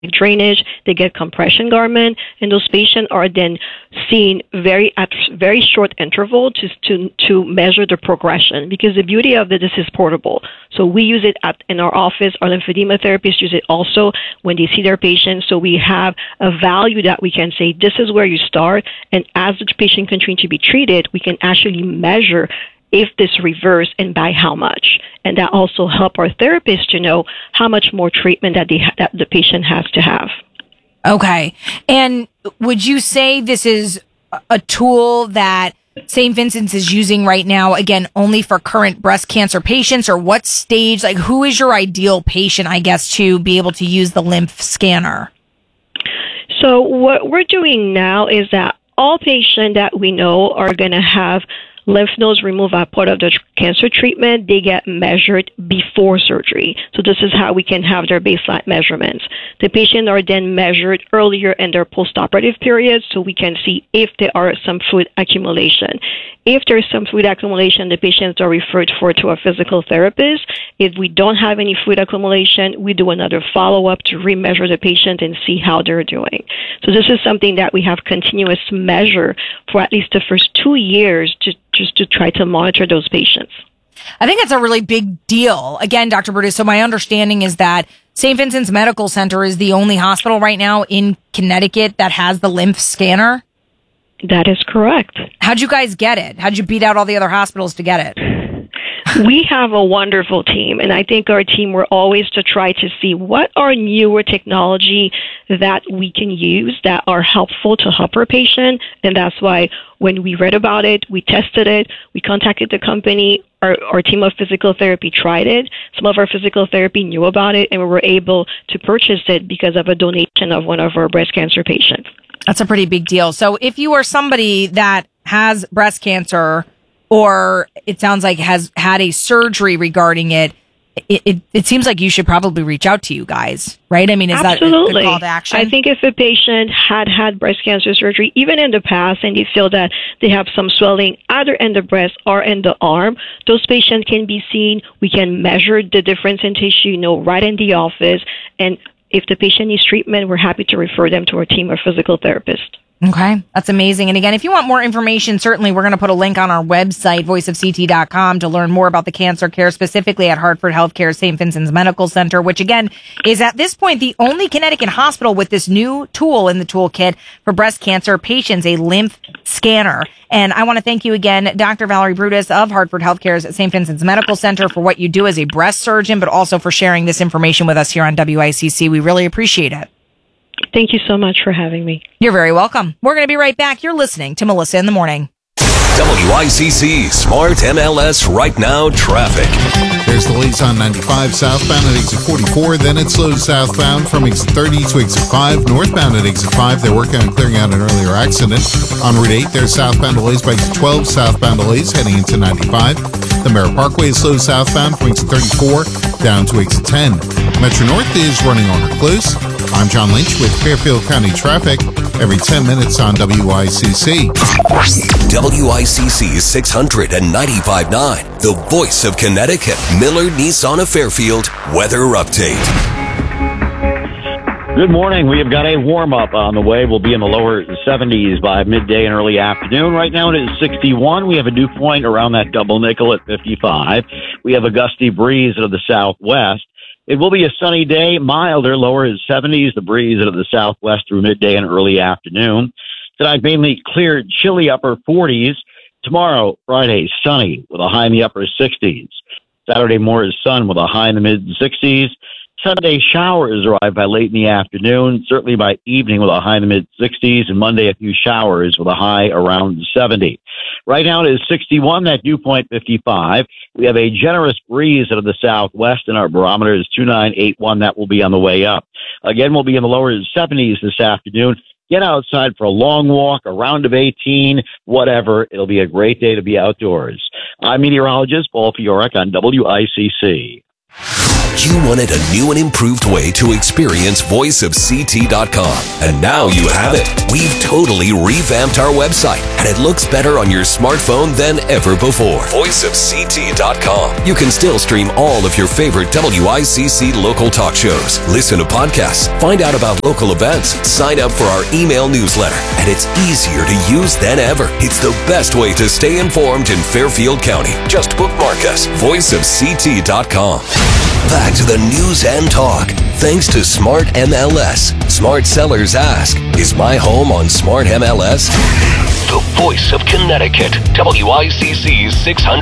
drainage, they get compression garment, and those patients are then seen at very short interval to measure the progression, because the beauty of this is portable. So we use it in our office. Our lymphedema therapists use it also when they see their patients. So we have a value that we can say, this is where you start, and as the patient continues to be treated, we can actually measure if this reverse and by how much. And that also help our therapists to know how much more treatment that the patient has to have. Okay. And would you say this is a tool that St. Vincent's is using right now, again, only for current breast cancer patients, or what stage, like who is your ideal patient, I guess, to be able to use the lymph scanner? So what we're doing now is that all patients that we know are going to have lymph nodes removed as part of the cancer treatment, they get measured before surgery. So this is how we can have their baseline measurements. The patients are then measured earlier in their postoperative period, so we can see if there are some fluid accumulation. If there's some fluid accumulation, the patients are referred to a physical therapist. If we don't have any fluid accumulation, we do another follow-up to remeasure the patient and see how they're doing. So this is something that we have continuous measure for at least the first 2 years just to try to monitor those patients. I think that's a really big deal. Again, Dr. Brutus, so my understanding is that St. Vincent's Medical Center is the only hospital right now in Connecticut that has the lymph scanner? That is correct. How'd you guys get it? How'd you beat out all the other hospitals to get it? We have a wonderful team, and I think our team, we're always to try to see what are newer technology that we can use that are helpful to help our patient, and that's why when we read about it, we tested it, we contacted the company, our team of physical therapy tried it, some of our physical therapy knew about it, and we were able to purchase it because of a donation of one of our breast cancer patients. That's a pretty big deal. So if you are somebody that has breast cancer, or it sounds like has had a surgery regarding it, it seems like you should probably reach out to you guys, right? I mean, is Absolutely. That a good call to action? I think if a patient had breast cancer surgery, even in the past, and they feel that they have some swelling either in the breast or in the arm, those patients can be seen. We can measure the difference in tissue, right in the office. And if the patient needs treatment, we're happy to refer them to our team of physical therapists. Okay. That's amazing. And again, if you want more information, certainly we're going to put a link on our website, voiceofct.com, to learn more about the cancer care, specifically at Hartford Healthcare St. Vincent's Medical Center, which again is at this point the only Connecticut hospital with this new tool in the toolkit for breast cancer patients, a lymph scanner. And I want to thank you again, Dr. Valerie Brutus of Hartford Healthcare's St. Vincent's Medical Center, for what you do as a breast surgeon, but also for sharing this information with us here on WICC. We really appreciate it. Thank you so much for having me. You're very welcome. We're going to be right back. You're listening to Melissa in the Morning. WICC Smart MLS Right Now Traffic. There's delays on 95 southbound at exit 44. Then it slows southbound from exit 30 to exit 5. Northbound at exit 5, they're working on clearing out an earlier accident. On Route 8, there's southbound delays by exit 12. Southbound delays heading into 95. The Merritt Parkway is slow southbound from exit 34 down to exit 10. Metro North is running on or close. I'm John Lynch with Fairfield County Traffic every 10 minutes on WICC. WICC 695.9, the voice of Connecticut. Miller Nissan of Fairfield weather update. Good morning. We have got a warm-up on the way. We'll be in the lower 70s by midday and early afternoon. Right now it is 61. We have a dew point around that double nickel at 55. We have a gusty breeze out of the southwest. It will be a sunny day, milder, lower is 70s, the breeze out of the southwest through midday and early afternoon. Tonight, mainly clear, chilly upper 40s. Tomorrow, Friday, sunny with a high in the upper 60s. Saturday, more is sun with a high in the mid-60s. Sunday, showers arrive by late in the afternoon, certainly by evening with a high in the mid-60s. And Monday, a few showers with a high around 70. Right now, it is 61, that dew point 55. We have a generous breeze out of the southwest, and our barometer is 2981. That will be on the way up. Again, we'll be in the lower 70s this afternoon. Get outside for a long walk, a round of 18, whatever. It'll be a great day to be outdoors. I'm meteorologist Paul Fiorek on WICC. You wanted a new and improved way to experience voiceofct.com. And now you have it. We've totally revamped our website, and it looks better on your smartphone than ever before. Voiceofct.com. You can still stream all of your favorite WICC local talk shows, listen to podcasts, find out about local events, sign up for our email newsletter, and it's easier to use than ever. It's the best way to stay informed in Fairfield County. Just bookmark us, voiceofct.com. Back to the news and talk. Thanks to Smart MLS. Smart sellers ask, is my home on Smart MLS? The voice of Connecticut, WICC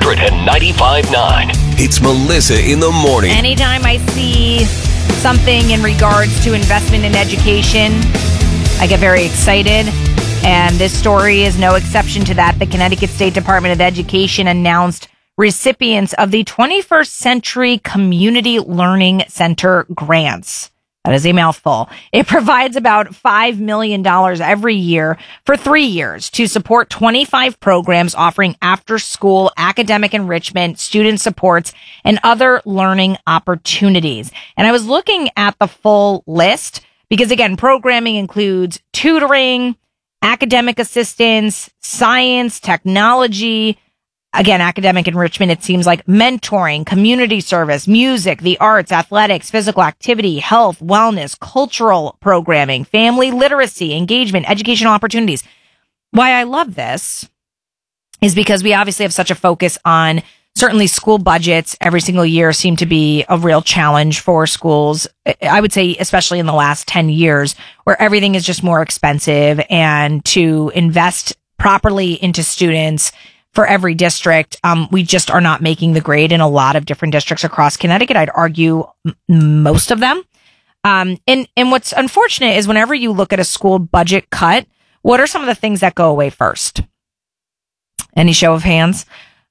695.9. It's Melissa in the morning. Anytime I see something in regards to investment in education, I get very excited. And this story is no exception to that. The Connecticut State Department of Education announced recipients of the 21st Century Community Learning Center grants. That is a mouthful. It provides about $5 million every year for 3 years to support 25 programs offering after-school academic enrichment, student supports, and other learning opportunities. And I was looking at the full list because, again, programming includes tutoring, academic assistance, science, technology, again, academic enrichment, it seems like mentoring, community service, music, the arts, athletics, physical activity, health, wellness, cultural programming, family literacy, engagement, educational opportunities. Why I love this is because we obviously have such a focus on certainly school budgets every single year seem to be a real challenge for schools. I would say, especially in the last 10 years, where everything is just more expensive, and to invest properly into students for every district, we just are not making the grade in a lot of different districts across Connecticut. I'd argue most of them. And what's unfortunate is whenever you look at a school budget cut, what are some of the things that go away first? Any show of hands?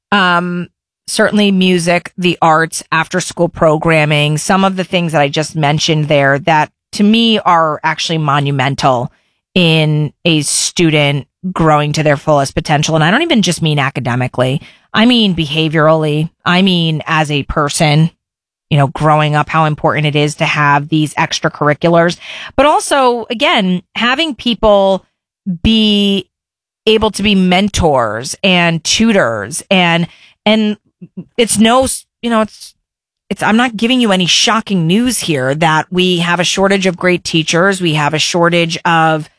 Certainly music, the arts, after school programming, some of the things that I just mentioned there that to me are actually monumental in a student growing to their fullest potential. And I don't even just mean academically. I mean behaviorally. I mean as a person, growing up, how important it is to have these extracurriculars, but also, again, having people be able to be mentors and tutors and it's I'm not giving you any shocking news here that we have a shortage of great teachers. We have a shortage of,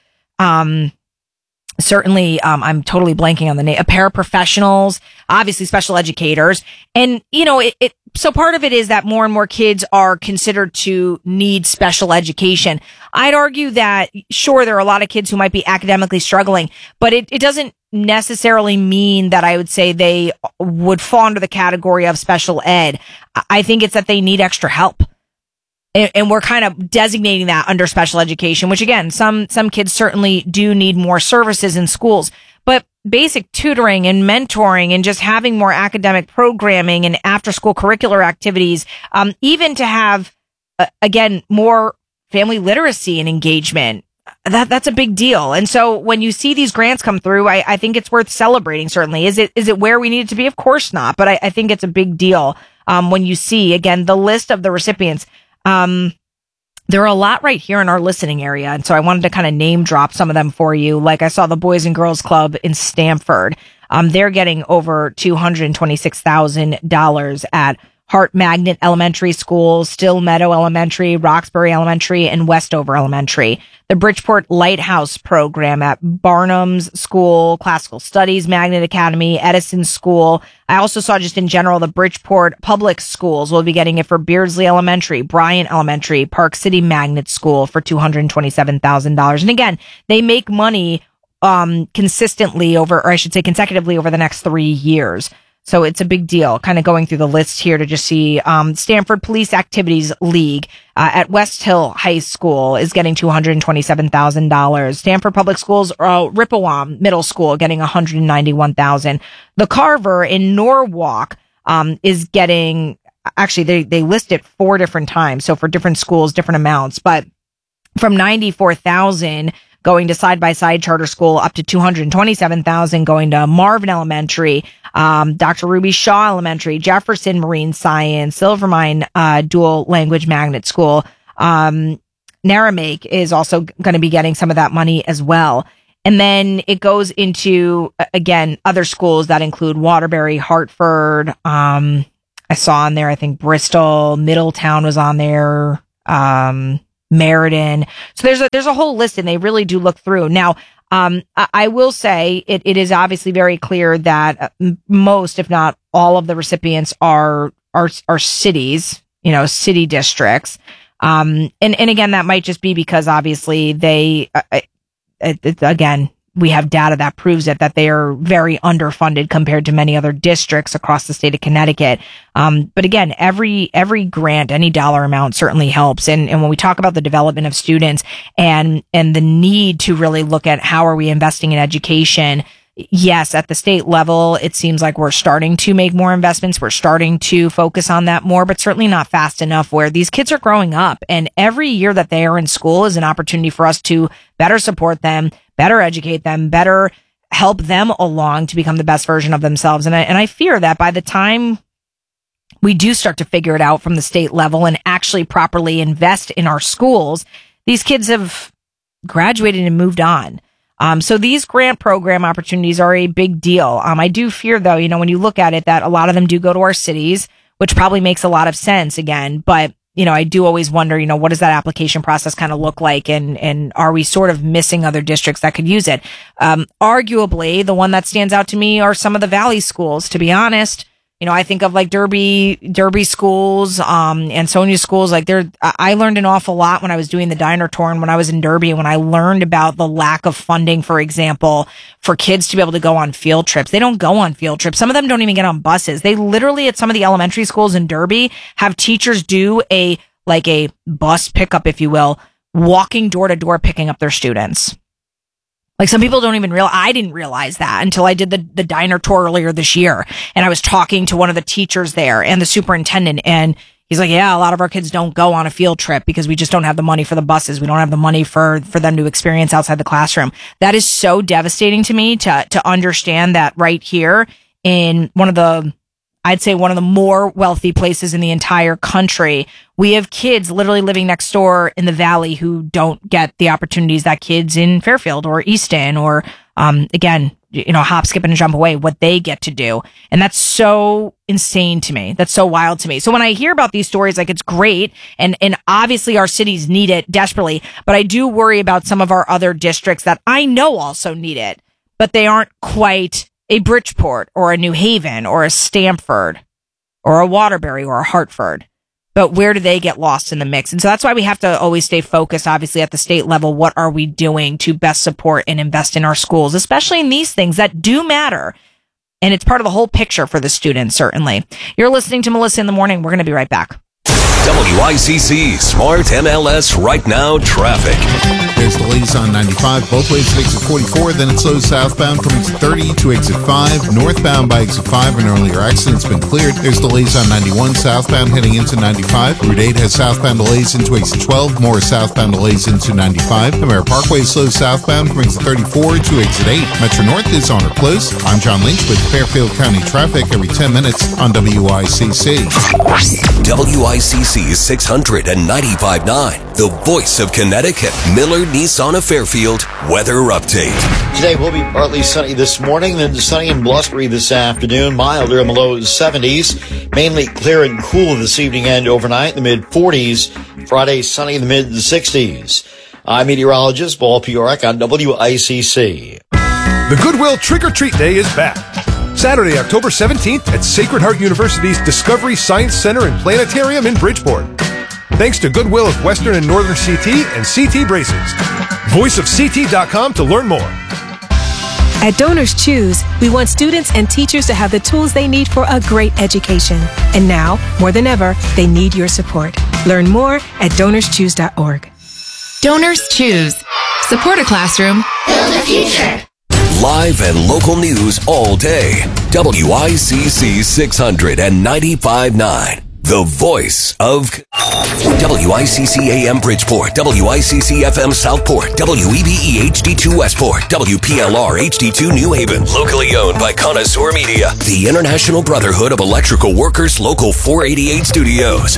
certainly, I'm totally blanking on the name, paraprofessionals, obviously special educators. And, so part of it is that more and more kids are considered to need special education. I'd argue that, sure, there are a lot of kids who might be academically struggling, but it doesn't necessarily mean that I would say they would fall under the category of special ed. I think it's that they need extra help. And we're kind of designating that under special education, which again, some kids certainly do need more services in schools, but basic tutoring and mentoring and just having more academic programming and after school curricular activities, even to have, again, more family literacy and engagement, that's a big deal. And so when you see these grants come through, I think it's worth celebrating. Certainly. Is it where we need it to be? Of course not. But I think it's a big deal. When you see, again, the list of the recipients, there are a lot right here in our listening area. And so I wanted to kind of name drop some of them for you. Like I saw the Boys and Girls Club in Stamford. They're getting over $226,000 at Hart Magnet Elementary School, Still Meadow Elementary, Roxbury Elementary, and Westover Elementary. The Bridgeport Lighthouse program at Barnum's School, Classical Studies, Magnet Academy, Edison School. I also saw just in general the Bridgeport Public Schools will be getting it for Beardsley Elementary, Bryant Elementary, Park City Magnet School for $227,000. And again, they make money consecutively over the next 3 years. So it's a big deal, kind of going through the list here to just see Stamford Police Activities League at West Hill High School is getting $227,000. Stamford Public Schools, Rippewam Middle School getting $191,000. The Carver in Norwalk is getting, actually they list it 4 different times. So for different schools, different amounts, but from $94,000 going to Side by Side Charter School, up to $227,000 going to Marvin Elementary, Dr. Ruby Shaw Elementary, Jefferson Marine Science, Silvermine Dual Language Magnet School. Naramake is also going to be getting some of that money as well. And then it goes into, again, other schools that include Waterbury, Hartford. I saw on there, I think Bristol, Middletown was on there, Meriden. So there's a whole list, and they really do look through. Now, I will say it is obviously very clear that most, if not all, of the recipients are cities, city districts. And again, that might just be because obviously they, again, we have data that proves it, that they are very underfunded compared to many other districts across the state of Connecticut. But again, every grant, any dollar amount certainly helps. And when we talk about the development of students and the need to really look at how are we investing in education, yes, at the state level, it seems like we're starting to make more investments. We're starting to focus on that more, but certainly not fast enough, where these kids are growing up. And every year that they are in school is an opportunity for us to better support them, better educate them, better help them along to become the best version of themselves. And I fear that by the time we do start to figure it out from the state level and actually properly invest in our schools, these kids have graduated and moved on. So these grant program opportunities are a big deal. I do fear, though, when you look at it, that a lot of them do go to our cities, which probably makes a lot of sense again. But, I do always wonder, what does that application process kind of look like? And are we sort of missing other districts that could use it? Arguably, the one that stands out to me are some of the Valley schools, to be honest. I think of like Derby schools, Ansonia schools. I learned an awful lot when I was doing the diner tour and when I was in Derby, and when I learned about the lack of funding, for example, for kids to be able to go on field trips. They don't go on field trips. Some of them don't even get on buses. They literally, at some of the elementary schools in Derby, have teachers do a bus pickup, if you will, walking door to door, picking up their students. Like, some people don't even realize, I didn't realize that until I did the diner tour earlier this year. And I was talking to one of the teachers there and the superintendent, and he's like, yeah, a lot of our kids don't go on a field trip because we just don't have the money for the buses. We don't have the money for them to experience outside the classroom. That is so devastating to me to understand that right here in one of the more wealthy places in the entire country, we have kids literally living next door in the Valley who don't get the opportunities that kids in Fairfield or Easton or, again, hop, skip, and jump away, what they get to do. And that's so insane to me. That's so wild to me. So when I hear about these stories, it's great. And obviously our cities need it desperately, but I do worry about some of our other districts that I know also need it, but they aren't quite a Bridgeport or a New Haven or a Stamford or a Waterbury or a Hartford. But where do they get lost in the mix? And so that's why we have to always stay focused, obviously, at the state level. What are we doing to best support and invest in our schools, especially in these things that do matter? And it's part of the whole picture for the students, certainly. You're listening to Melissa in the Morning. We're going to be right back. WICC Smart MLS Right Now Traffic. There's delays on 95, both ways at exit 44, then it slows southbound from exit 30 to exit 5. Northbound by exit 5, an earlier accident's been cleared. There's delays on 91, southbound heading into 95. Route 8 has southbound delays into exit 12, more southbound delays into 95. The Mare Parkway slows southbound from exit 34 to exit 8. Metro North is on or close. I'm John Lynch with Fairfield County traffic every 10 minutes on WICC. WICC 695.9, the voice of Connecticut. Miller Nissan of Fairfield weather update. Today will be partly sunny this morning, then sunny and blustery this afternoon, milder in the low 70s, mainly clear and cool this evening and overnight in the mid-40s. Friday, sunny in the mid-60s. I'm meteorologist Paul Piorek on WICC. The Goodwill Trick or Treat Day is back. Saturday, October 17th at Sacred Heart University's Discovery Science Center and Planetarium in Bridgeport. Thanks to Goodwill of Western and Northern CT and CT Braces. VoiceofCT.com to learn more. At Donors Choose, we want students and teachers to have the tools they need for a great education. And now, more than ever, they need your support. Learn more at DonorsChoose.org. Donors Choose. Support a classroom. Build a future. Live and local news all day. WICC 695.9, the voice of WICC AM Bridgeport, WICC FM Southport, WEBE HD2 Westport, WPLR HD2 New Haven. Locally owned by Connoisseur Media, the International Brotherhood of Electrical Workers, Local 488 Studios.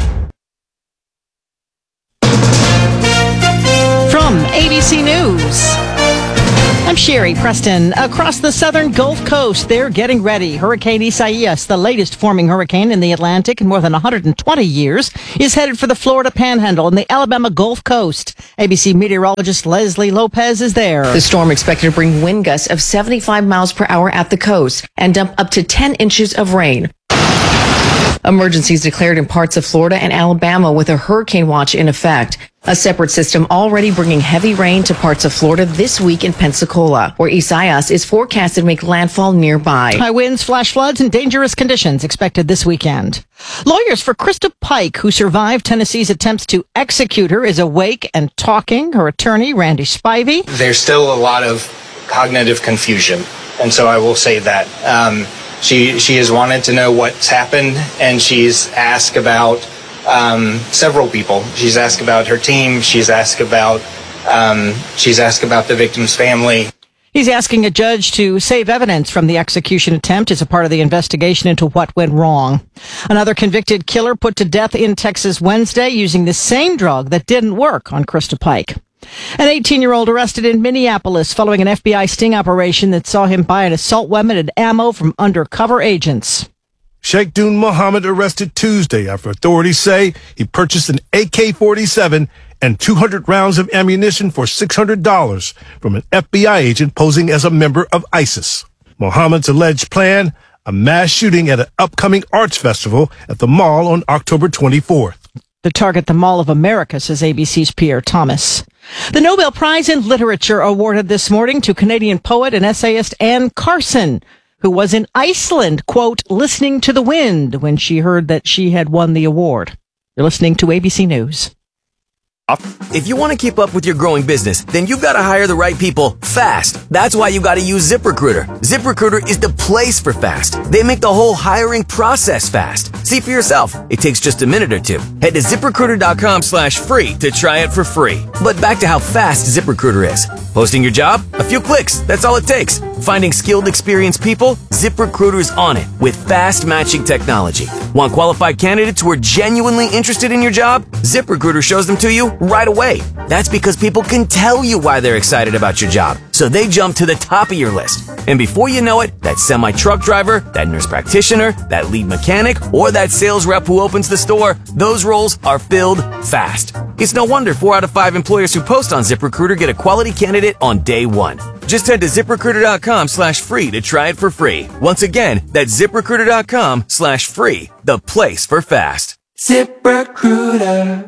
From ABC News, I'm Sherry Preston. Across the southern Gulf Coast, they're getting ready. Hurricane Isaias, the latest forming hurricane in the Atlantic in more than 120 years, is headed for the Florida Panhandle and the Alabama Gulf Coast. ABC meteorologist Leslie Lopez is there. The storm expected to bring wind gusts of 75 miles per hour at the coast and dump up to 10 inches of rain. Emergencies declared in parts of Florida and Alabama with a hurricane watch in effect. A separate system already bringing heavy rain to parts of Florida this week in Pensacola, where Isaias is forecasted to make landfall nearby. High winds, flash floods, and dangerous conditions expected this weekend. Lawyers for Krista Pike, who survived Tennessee's attempts to execute her, is awake and talking. Her attorney, Randy Spivey. There's still a lot of cognitive confusion, and so I will say that. She has wanted to know what's happened, and she's asked about several people. She's asked about her team. She's asked about the victim's family. He's asking a judge to save evidence from the execution attempt as a part of the investigation into what went wrong. Another convicted killer put to death in Texas Wednesday using the same drug that didn't work on Krista Pike. An 18-year-old arrested in Minneapolis following an FBI sting operation that saw him buy an assault weapon and ammo from undercover agents. Sheikh Dun Mohammed arrested Tuesday after authorities say he purchased an AK-47 and 200 rounds of ammunition for $600 from an FBI agent posing as a member of ISIS. Mohammed's alleged plan, a mass shooting at an upcoming arts festival at the mall on October 24th. To target the Mall of America, says ABC's Pierre Thomas. The Nobel Prize in Literature awarded this morning to Canadian poet and essayist Anne Carson, who was in Iceland, quote, listening to the wind when she heard that she had won the award. You're listening to ABC News. If you want to keep up with your growing business, then you've got to hire the right people fast. That's why you got to use ZipRecruiter. ZipRecruiter is the place for fast. They make the whole hiring process fast. See for yourself. It takes just a minute or two. Head to ZipRecruiter.com/free to try it for free. But back to how fast ZipRecruiter is. Posting your job? A few clicks. That's all it takes. Finding skilled, experienced people? ZipRecruiter's on it with fast matching technology. Want qualified candidates who are genuinely interested in your job? ZipRecruiter shows them to you right away. That's because people can tell you why they're excited about your job, so they jump to the top of your list. And before you know it, that semi-truck driver, that nurse practitioner, that lead mechanic, or that sales rep who opens the store, those roles are filled fast. It's no wonder 4 out of 5 employers who post on ZipRecruiter get a quality candidate on day one. Just head to ZipRecruiter.com/free to try it for free. Once again, that's ZipRecruiter.com/free, the place for fast. ZipRecruiter.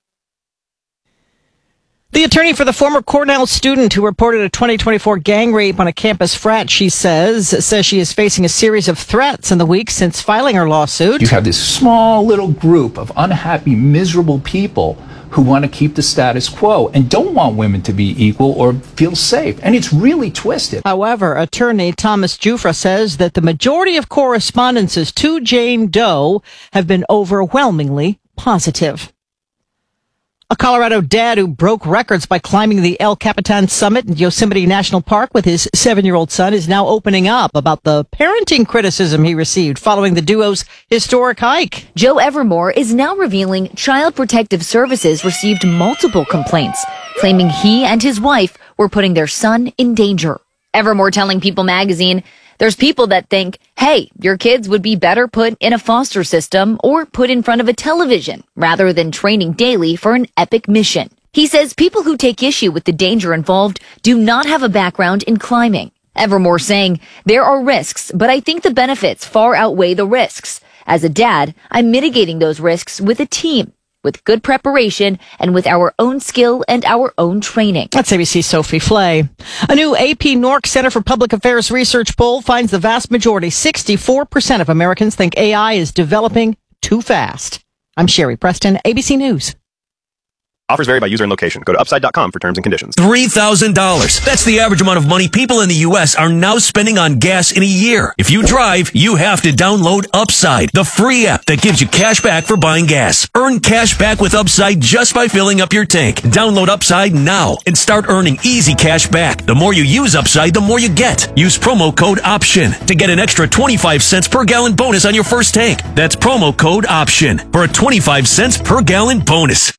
The attorney for the former Cornell student who reported a 2024 gang rape on a campus frat, she says she is facing a series of threats in the weeks since filing her lawsuit. You have this small little group of unhappy, miserable people who want to keep the status quo and don't want women to be equal or feel safe. And it's really twisted. However, attorney Thomas Jufra says that the majority of correspondences to Jane Doe have been overwhelmingly positive. A Colorado dad who broke records by climbing the El Capitan summit in Yosemite National Park with his 7-year-old son is now opening up about the parenting criticism he received following the duo's historic hike. Joe Evermore is now revealing Child Protective Services received multiple complaints, claiming he and his wife were putting their son in danger. Evermore telling People magazine, there's people that think, hey, your kids would be better put in a foster system or put in front of a television rather than training daily for an epic mission. He says people who take issue with the danger involved do not have a background in climbing. Evermore saying, there are risks, but I think the benefits far outweigh the risks. As a dad, I'm mitigating those risks with a team, with good preparation, and with our own skill and our own training. That's ABC's Sophie Flay. A new AP NORC Center for Public Affairs research poll finds the vast majority, 64% of Americans, think AI is developing too fast. I'm Sherry Preston, ABC News. Offers vary by user and location. Go to upside.com for terms and conditions. $3,000. That's the average amount of money people in the U.S. are now spending on gas in a year. If you drive, you have to download Upside, the free app that gives you cash back for buying gas. Earn cash back with Upside just by filling up your tank. Download Upside now and start earning easy cash back. The more you use Upside, the more you get. Use promo code OPTION to get an extra 25 cents per gallon bonus on your first tank. That's promo code OPTION for a 25 cents per gallon bonus.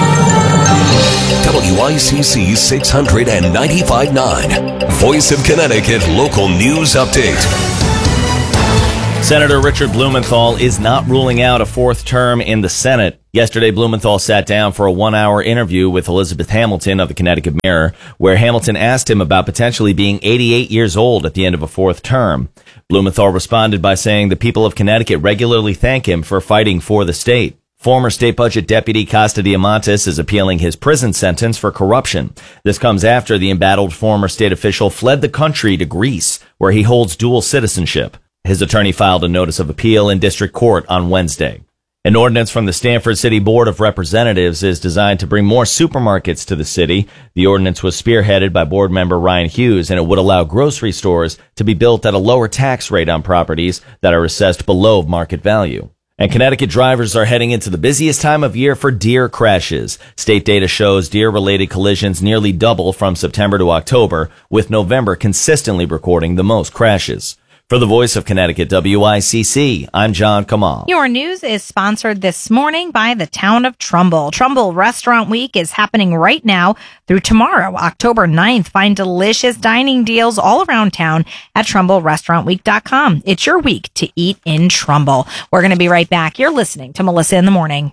WICC 695.9, Voice of Connecticut Local News Update. Senator Richard Blumenthal is not ruling out a fourth term in the Senate. Yesterday, Blumenthal sat down for a 1-hour interview with Elizabeth Hamilton of the Connecticut Mirror, where Hamilton asked him about potentially being 88 years old at the end of a fourth term. Blumenthal responded by saying the people of Connecticut regularly thank him for fighting for the state. Former State Budget Deputy Costa Diamantis is appealing his prison sentence for corruption. This comes after the embattled former state official fled the country to Greece, where he holds dual citizenship. His attorney filed a notice of appeal in district court on Wednesday. An ordinance from the Stamford City Board of Representatives is designed to bring more supermarkets to the city. The ordinance was spearheaded by board member Ryan Hughes, and it would allow grocery stores to be built at a lower tax rate on properties that are assessed below market value. And Connecticut drivers are heading into the busiest time of year for deer crashes. State data shows deer-related collisions nearly double from September to October, with November consistently recording the most crashes. For the Voice of Connecticut, WICC, I'm John Kamal. Your news is sponsored this morning by the town of Trumbull. Trumbull Restaurant Week is happening right now through tomorrow, October 9th. Find delicious dining deals all around town at TrumbullRestaurantWeek.com. It's your week to eat in Trumbull. We're going to be right back. You're listening to Melissa in the Morning.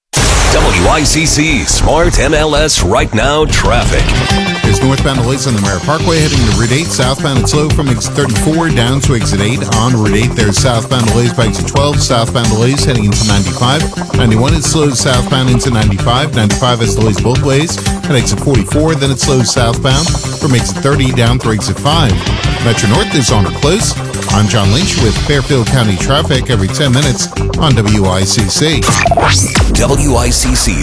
WICC Smart MLS Right Now Traffic. There's northbound delays on the Merritt Parkway heading to Route 8. Southbound it's slow from exit 34 down to exit 8. On Route 8, there's southbound delays by exit 12. Southbound delays heading into 95. 91 is slow southbound into 95. 95 has delays both ways at exit 44. Then it slows southbound from exit 30 down through exit 5. Metro North is on or close. I'm John Lynch with Fairfield County traffic every 10 minutes on WICC. WICC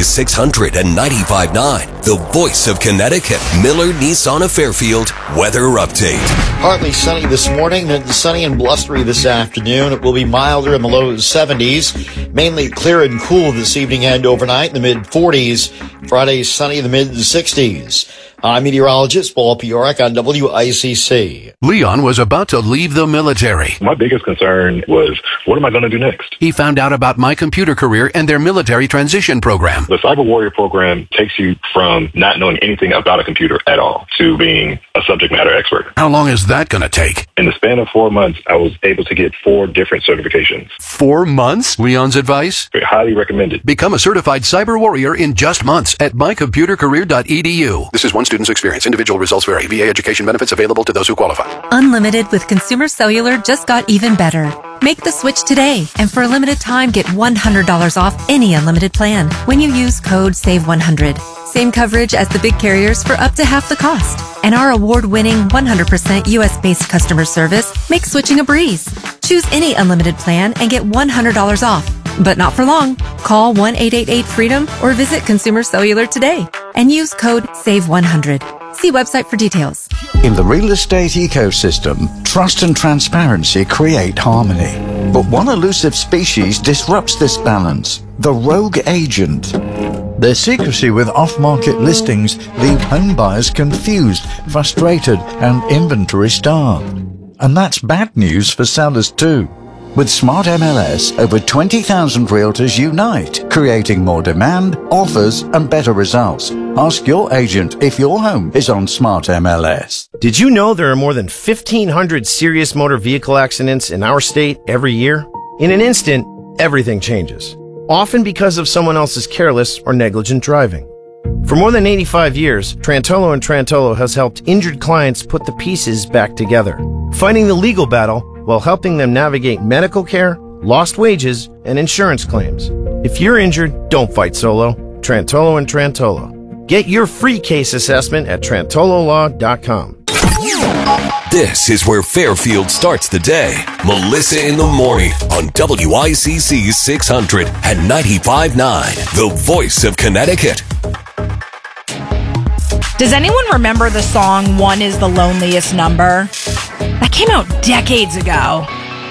695.9, the Voice of Connecticut, Miller Nissan of Fairfield weather update. Partly sunny this morning, then sunny and blustery this afternoon. It will be milder in the low 70s, mainly clear and cool this evening and overnight in the mid-40s. Friday, sunny in the mid-60s. I'm meteorologist Paul Piorek on WICC. Leon was about to leave the military. My biggest concern was, what am I going to do next? He found out about My Computer Career and their military transition program. The Cyber Warrior program takes you from not knowing anything about a computer at all to being a subject matter expert. How long is that going to take? In the span of 4 months, I was able to get 4 different certifications. 4 months? Leon's advice? Highly recommended. Become a certified cyber warrior in just months at mycomputercareer.edu. This is one student's experience. Individual results vary. VA education benefits available to those who qualify. Unlimited with Consumer Cellular just got even better. Make the switch today, and for a limited time, get $100 off any unlimited plan when you use code SAVE100. Same coverage as the big carriers for up to half the cost. And our award-winning 100% US-based customer service makes switching a breeze. Choose any unlimited plan and get $100 off. But not for long. Call 1-888-FREEDOM or visit Consumer Cellular today and use code SAVE100. See website for details. In the real estate ecosystem, trust and transparency create harmony. But one elusive species disrupts this balance: the rogue agent. Their secrecy with off-market listings leave home buyers confused, frustrated, and inventory starved. And that's bad news for sellers too. With Smart MLS, over 20,000 realtors unite, creating more demand, offers, and better results. Ask your agent if your home is on Smart MLS. Did you know there are more than 1,500 serious motor vehicle accidents in our state every year? In an instant, everything changes. Often because of someone else's careless or negligent driving. For more than 85 years, Trantolo & Trantolo has helped injured clients put the pieces back together, fighting the legal battle while helping them navigate medical care, lost wages, and insurance claims. If you're injured, don't fight solo. Trantolo & Trantolo. Get your free case assessment at trantololaw.com. This is where Fairfield starts the day. Melissa in the Morning on WICC 600 and 95.9, the Voice of Connecticut. Does anyone remember the song One is the Loneliest Number? That came out decades ago.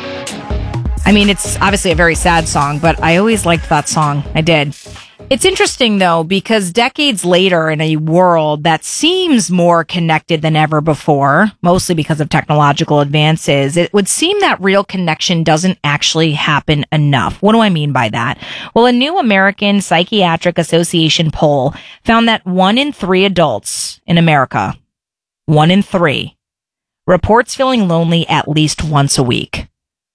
I mean, it's obviously a very sad song, but I always liked that song. I did. It's interesting, though, because decades later in a world that seems more connected than ever before, mostly because of technological advances, it would seem that real connection doesn't actually happen enough. What do I mean by that? Well, a new American Psychiatric Association poll found that 1 in 3 adults in America, 1 in 3, reports feeling lonely at least once a week.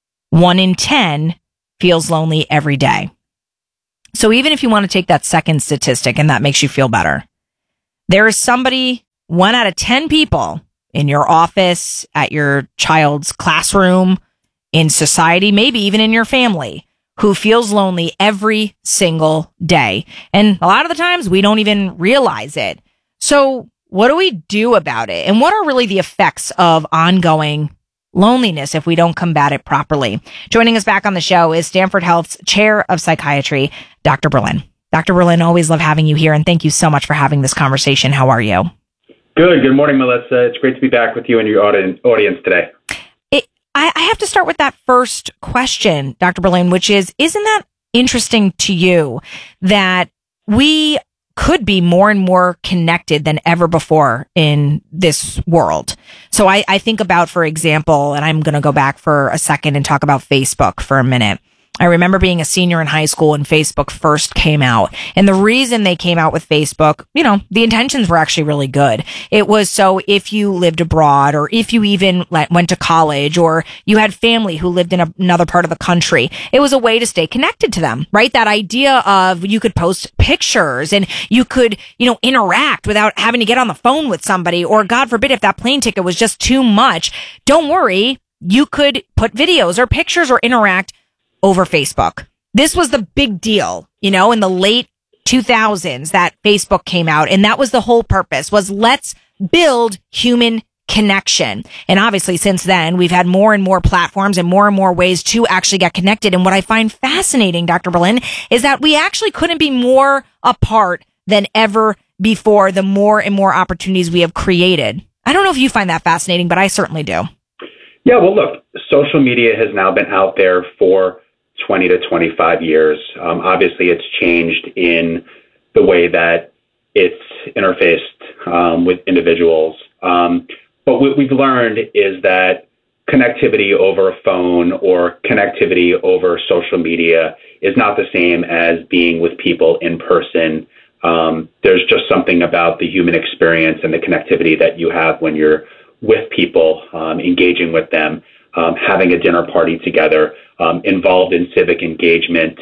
1 in 10 feels lonely every day. So even if you want to take that second statistic and that makes you feel better, there is somebody, 1 out of 10 people in your office, at your child's classroom, in society, maybe even in your family, who feels lonely every single day. And a lot of the times we don't even realize it. So what do we do about it? And what are really the effects of ongoing loneliness if we don't combat it properly? Joining us back on the show is Stanford Health's Chair of Psychiatry, Dr. Berlin. Dr. Berlin, always love having you here, and thank you so much for having this conversation. How are you? Good. Good morning, Melissa. It's great to be back with you and your audience today. I have to start with that first question, Dr. Berlin, which is, isn't that interesting to you that we could be more and more connected than ever before in this world? So I think about, for example, and I'm going to go back for a second and talk about Facebook for a minute. I remember being a senior in high school when Facebook first came out. And the reason they came out with Facebook, you know, the intentions were actually really good. It was so if you lived abroad, or if you even went to college, or you had family who lived in another part of the country, it was a way to stay connected to them, right? That idea of you could post pictures and you could, you know, interact without having to get on the phone with somebody, or God forbid, if that plane ticket was just too much, don't worry, you could put videos or pictures or interact over Facebook. This was the big deal, you know, in the late 2000s that Facebook came out. And that was the whole purpose, was let's build human connection. And obviously since then, we've had more and more platforms and more ways to actually get connected. And what I find fascinating, Dr. Berlin, is that we actually couldn't be more apart than ever before, the more and more opportunities we have created. I don't know if you find that fascinating, but I certainly do. Yeah, well, look, social media has now been out there for 20 to 25 years. Obviously, it's changed in the way that it's interfaced with individuals. But what we've learned is that connectivity over a phone or connectivity over social media is not the same as being with people in person. There's just something about the human experience and the connectivity that you have when you're with people, engaging with them, having a dinner party together, involved in civic engagement,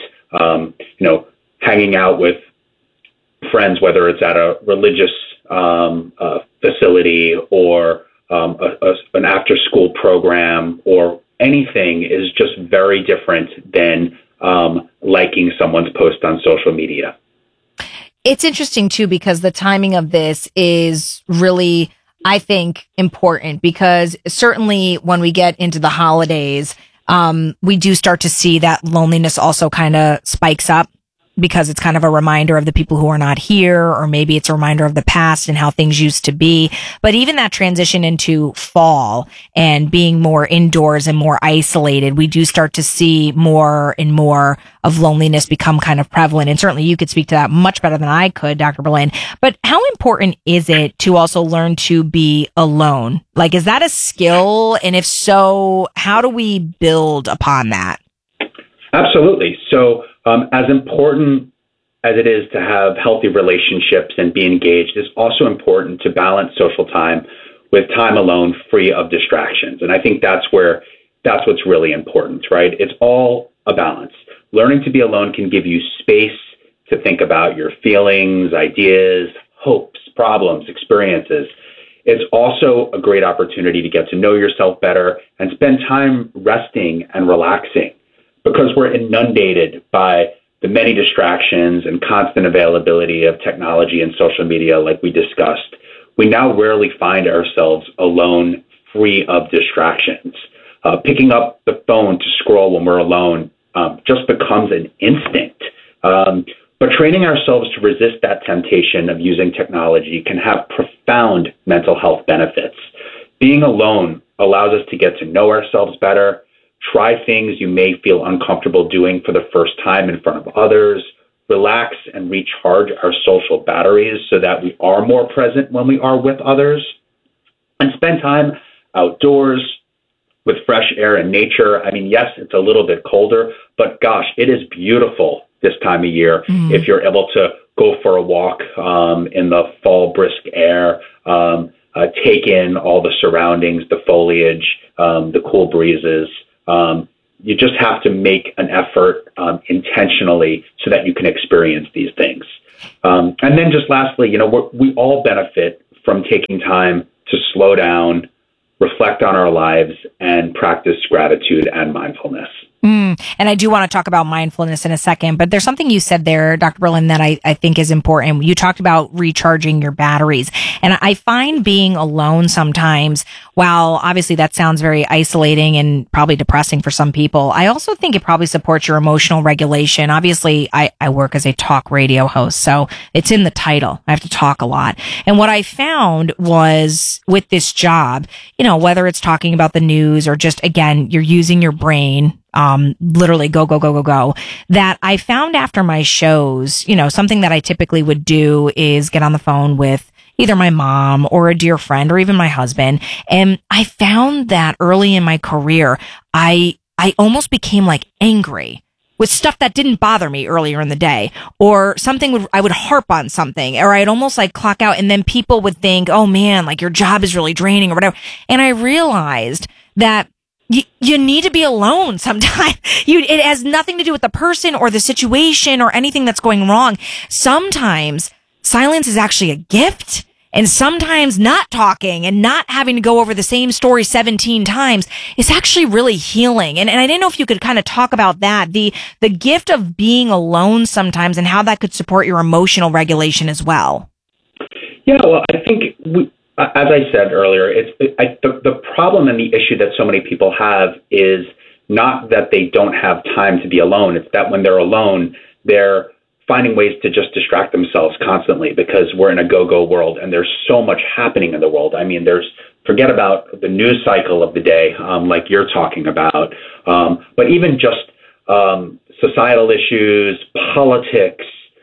hanging out with friends, whether it's at a religious facility or an after-school program or anything, is just very different than liking someone's post on social media. It's interesting, too, because the timing of this is really, I think, important, because certainly when we get into the holidays, we do start to see that loneliness also kind of spikes up, because it's kind of a reminder of the people who are not here, or maybe it's a reminder of the past and how things used to be. But even that transition into fall and being more indoors and more isolated, we do start to see more and more of loneliness become kind of prevalent. And certainly you could speak to that much better than I could, Dr. Berlin. But how important is it to also learn to be alone? Like, is that a skill? And if so, how do we build upon that? Absolutely. So as important as it is to have healthy relationships and be engaged, it's also important to balance social time with time alone, free of distractions. And I think that's what's really important, right? It's all a balance. Learning to be alone can give you space to think about your feelings, ideas, hopes, problems, experiences. It's also a great opportunity to get to know yourself better and spend time resting and relaxing, because we're inundated by the many distractions and constant availability of technology and social media, like we discussed. We now rarely find ourselves alone, free of distractions. Picking up the phone to scroll when we're alone just becomes an instinct. But training ourselves to resist that temptation of using technology can have profound mental health benefits. Being alone allows us to get to know ourselves better, try things you may feel uncomfortable doing for the first time in front of others, relax and recharge our social batteries so that we are more present when we are with others, and spend time outdoors with fresh air and nature. I mean, yes, it's a little bit colder, but gosh, it is beautiful this time of year if you're able to go for a walk in the fall brisk air, take in all the surroundings, the foliage, the cool breezes. You just have to make an effort intentionally so that you can experience these things. And then just lastly, we all benefit from taking time to slow down, reflect on our lives, and practice gratitude and mindfulness. And I do want to talk about mindfulness in a second, but there's something you said there, Dr. Berlin, that I think is important. You talked about recharging your batteries. And I find being alone sometimes, while obviously that sounds very isolating and probably depressing for some people, I also think it probably supports your emotional regulation. Obviously, I work as a talk radio host, so it's in the title. I have to talk a lot. And what I found was with this job, whether it's talking about the news or just, again, you're using your brain, literally go, that I found after my shows, something that I typically would do is get on the phone with either my mom or a dear friend or even my husband. And I found that early in my career, I almost became like angry with stuff that didn't bother me earlier in the day, or I would harp on something, or I'd almost like clock out, and then people would think, oh man, like your job is really draining or whatever. And I realized that you need to be alone sometimes. It has nothing to do with the person or the situation or anything that's going wrong. Sometimes silence is actually a gift. And sometimes not talking and not having to go over the same story 17 times is actually really healing. And I didn't know if you could kind of talk about that, the gift of being alone sometimes and how that could support your emotional regulation as well. Yeah, well, I think as I said earlier, the problem and the issue that so many people have is not that they don't have time to be alone. It's that when they're alone, they're finding ways to just distract themselves constantly because we're in a go-go world and there's so much happening in the world. I mean, forget about the news cycle of the day, like you're talking about, but even just societal issues, politics,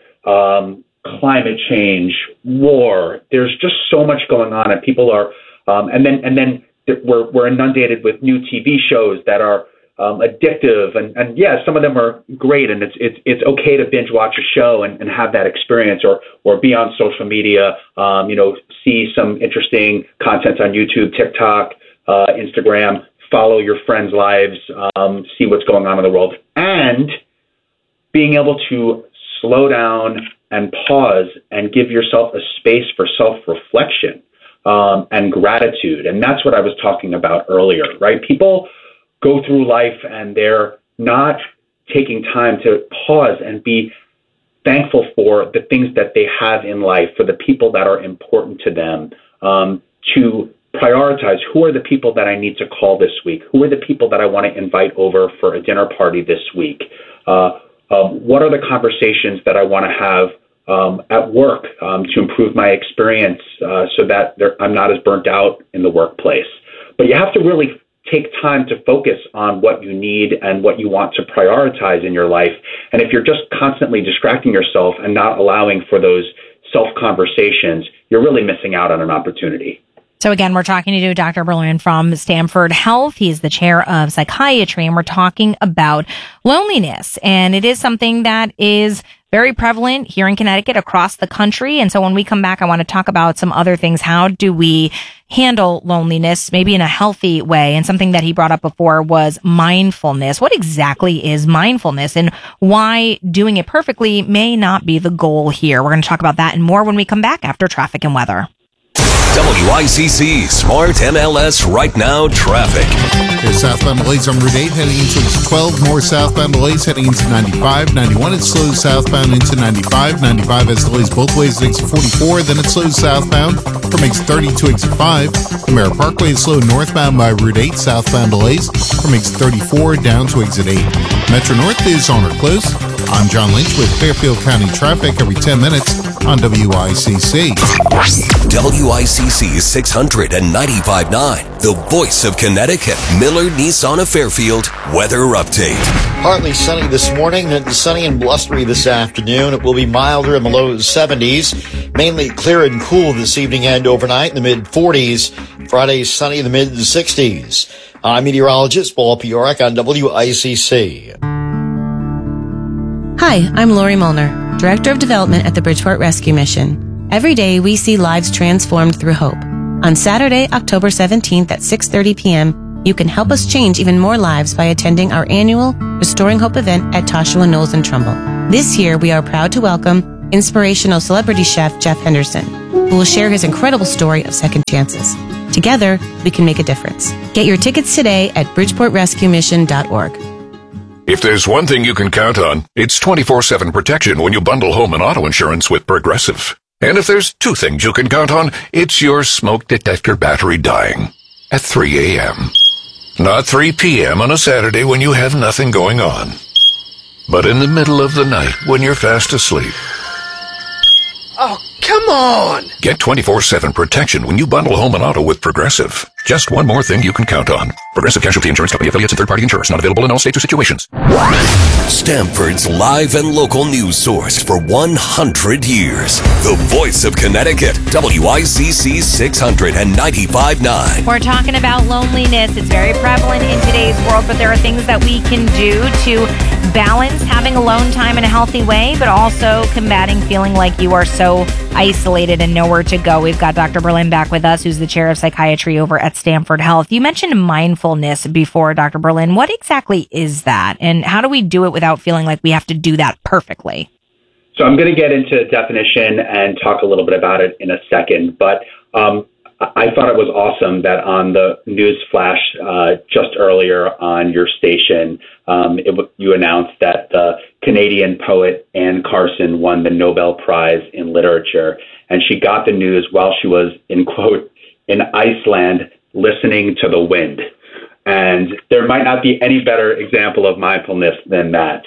climate change, war. There's just so much going on, and people are, and then we're inundated with new TV shows that are addictive, and yeah, some of them are great, and it's okay to binge watch a show and have that experience, or be on social media, see some interesting content on YouTube, TikTok, Instagram, follow your friends' lives, see what's going on in the world, and being able to slow down and pause and give yourself a space for self-reflection and gratitude. And that's what I was talking about earlier, right? People go through life and they're not taking time to pause and be thankful for the things that they have in life, for the people that are important to them, to prioritize who are the people that I need to call this week, who are the people that I want to invite over for a dinner party this week, what are the conversations that I want to have at work to improve my experience so that I'm not as burnt out in the workplace. But you have to really take time to focus on what you need and what you want to prioritize in your life. And if you're just constantly distracting yourself and not allowing for those self-conversations, you're really missing out on an opportunity. So again, we're talking to Dr. Berlin from Stanford Health. He's the chair of psychiatry, and we're talking about loneliness. And it is something that is very prevalent here in Connecticut, across the country. And so when we come back, I want to talk about some other things. How do we handle loneliness, maybe in a healthy way? And something that he brought up before was mindfulness. What exactly is mindfulness, and why doing it perfectly may not be the goal here? We're going to talk about that and more when we come back after traffic and weather. WICC Smart MLS Right Now Traffic. There's southbound delays on Route 8 heading into 12. More southbound delays heading into 95. 91, it slows southbound into 95. 95 has delays both ways at exit 44. Then it slows southbound from exit 30 to exit 5. The Merritt Parkway is slow northbound by Route 8. Southbound delays from exit 34 down to exit 8. Metro North is on or close I'm John Lynch with Fairfield County traffic every 10 minutes on WICC. WICC 695.9, the voice of Connecticut. Miller Nissan of Fairfield weather update. Partly sunny this morning, then sunny and blustery this afternoon. It will be milder in the low 70s, mainly clear and cool this evening and overnight in the mid-40s. Friday, sunny in the mid-60s. I'm meteorologist Paul Piorek on WICC. Hi, I'm Lori Molnar, Director of Development at the Bridgeport Rescue Mission. Every day, we see lives transformed through hope. On Saturday, October 17th at 6:30 p.m., you can help us change even more lives by attending our annual Restoring Hope event at Toshua Knowles and Trumbull. This year, we are proud to welcome inspirational celebrity chef Jeff Henderson, who will share his incredible story of second chances. Together, we can make a difference. Get your tickets today at bridgeportrescuemission.org. If there's one thing you can count on, it's 24/7 protection when you bundle home and auto insurance with Progressive. And if there's two things you can count on, it's your smoke detector battery dying at 3 a.m. Not 3 p.m. on a Saturday when you have nothing going on, but in the middle of the night when you're fast asleep. Oh, come on! Get 24/7 protection when you bundle home and auto with Progressive. Just one more thing you can count on. Progressive Casualty Insurance Company affiliates and third-party insurers. Not available in all states or situations. Stanford's live and local news source for 100 years. The voice of Connecticut. WICC 695.9. We're talking about loneliness. It's very prevalent in today's world, but there are things that we can do to balance having alone time in a healthy way, but also combating feeling like you are so isolated and nowhere to go. We've got Dr. Berlin back with us, who's the chair of psychiatry over at Stanford Health. You mentioned mindfulness before, Dr. Berlin. What exactly is that? And how do we do it without feeling like we have to do that perfectly? So I'm going to get into definition and talk a little bit about it in a second, but I thought it was awesome that on the news flash just earlier on your station, you announced that the Canadian poet Anne Carson won the Nobel Prize in Literature, and she got the news while she was, in quote, in Iceland listening to the wind. And there might not be any better example of mindfulness than that.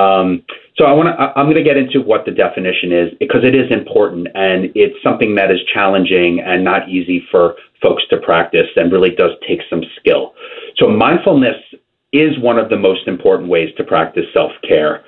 So I'm going to get into what the definition is, because it is important, and it's something that is challenging and not easy for folks to practice and really does take some skill. So mindfulness is one of the most important ways to practice self-care.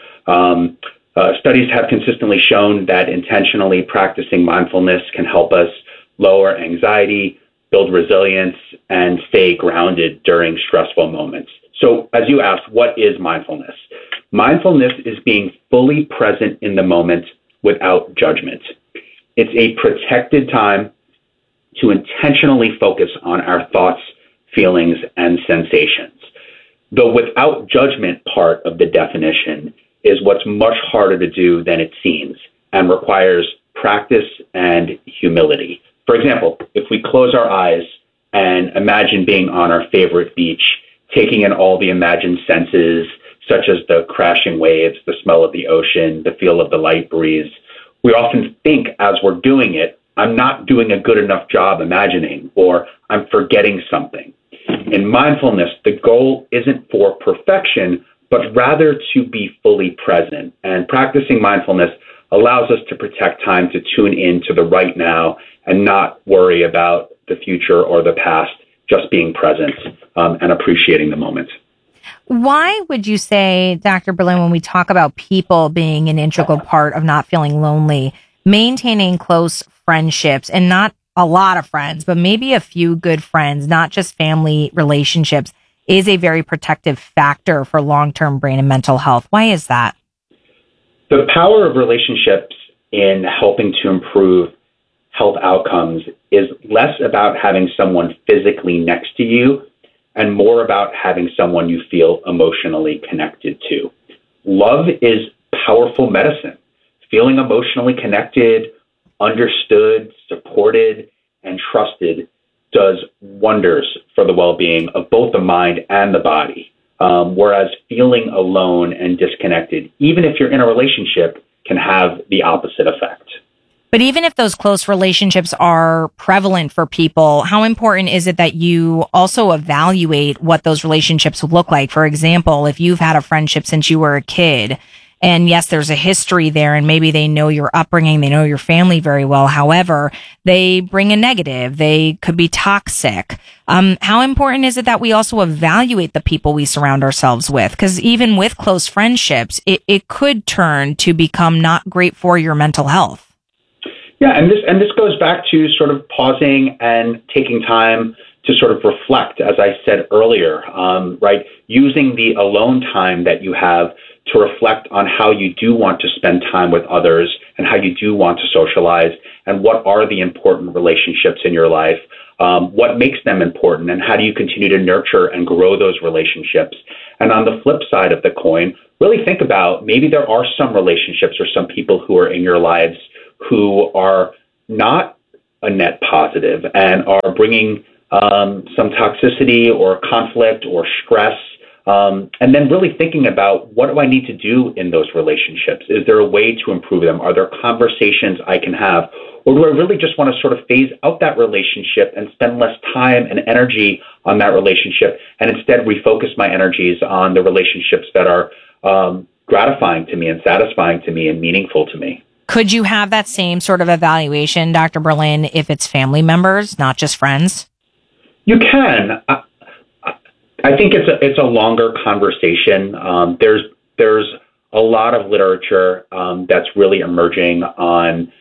Studies have consistently shown that intentionally practicing mindfulness can help us lower anxiety, build resilience, and stay grounded during stressful moments. So as you asked, what is mindfulness? Mindfulness is being fully present in the moment without judgment. It's a protected time to intentionally focus on our thoughts, feelings, and sensations. The without judgment part of the definition is what's much harder to do than it seems and requires practice and humility. For example, if we close our eyes and imagine being on our favorite beach, taking in all the imagined senses, such as the crashing waves, the smell of the ocean, the feel of the light breeze, we often think as we're doing it, I'm not doing a good enough job imagining, or I'm forgetting something. In mindfulness, the goal isn't for perfection, but rather to be fully present. And practicing mindfulness allows us to protect time to tune in to the right now and not worry about the future or the past, just being present and appreciating the moment. Why would you say, Dr. Berlin, when we talk about people being an integral part of not feeling lonely, maintaining close friendships, and not a lot of friends, but maybe a few good friends, not just family relationships, is a very protective factor for long-term brain and mental health? Why is that? The power of relationships in helping to improve health outcomes is less about having someone physically next to you and more about having someone you feel emotionally connected to. Love is powerful medicine. Feeling emotionally connected, understood, supported, and trusted does wonders for the well-being of both the mind and the body. Whereas feeling alone and disconnected, even if you're in a relationship, can have the opposite effect. But even if those close relationships are prevalent for people, how important is it that you also evaluate what those relationships look like? For example, if you've had a friendship since you were a kid And yes, there's a history there, and maybe they know your upbringing, they know your family very well. However, they bring a negative. They could be toxic. How important is it that we also evaluate the people we surround ourselves with? Because even with close friendships, it could turn to become not great for your mental health. Yeah, and this goes back to sort of pausing and taking time to sort of reflect, as I said earlier, right? Using the alone time that you have to reflect on how you do want to spend time with others and how you do want to socialize and what are the important relationships in your life, what makes them important, and how do you continue to nurture and grow those relationships. And on the flip side of the coin, really think about maybe there are some relationships or some people who are in your lives who are not a net positive and are bringing some toxicity or conflict or stress, and then really thinking about what do I need to do in those relationships? Is there a way to improve them? Are there conversations I can have? Or do I really just want to sort of phase out that relationship and spend less time and energy on that relationship and instead refocus my energies on the relationships that are gratifying to me and satisfying to me and meaningful to me? Could you have that same sort of evaluation, Dr. Berlin, if it's family members, not just friends? You can. I think it's a longer conversation. There's a lot of literature that's really emerging on